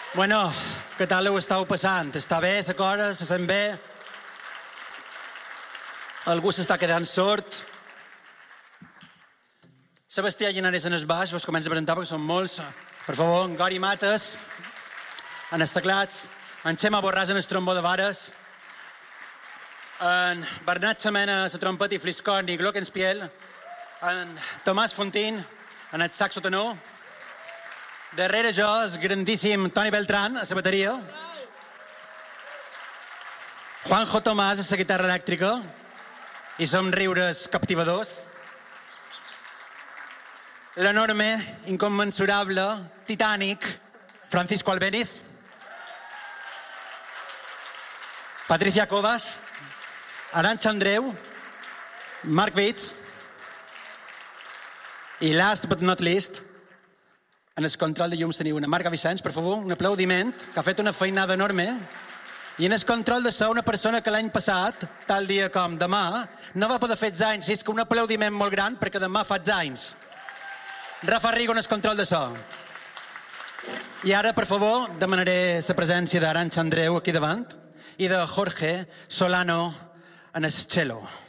Bueno, què tal ho estàu passant? Està bé, la cosa, se sent bé? Algú s'està quedant sord? Sebastià Llinares en el baix, vos començo a presentar perquè són molts. Per favor, en Gori Mates, en els teclats, en Xema Borràs en el trombó de vares, en Bernat Xamena a la trompeta i fliscorn i glockenspiel, en Tomàs Fontín en el saxo tenor, darrere jo el grandíssim Toni Beltrán a la bateria, Juanjo Tomàs a la guitarra elèctrica i somriures captivadors, l'enorme, incommensurable, titànic Francisco Albéniz, Patricia Covas, Arantxa Andreu, Marc Vitz i last but not least, en el control de llums teniu una Marga Vicenç, per favor, un aplaudiment, que ha fet una feinada enorme. I en el control de so, una persona que l'any passat, tal dia com demà, no va poder fer els anys, i és que un aplaudiment molt gran perquè demà fa els anys. Rafa Rigo en el control de so. I ara, per favor, demanaré la presència d'Arantxa Andreu aquí davant i de Jorge Solano en el cello.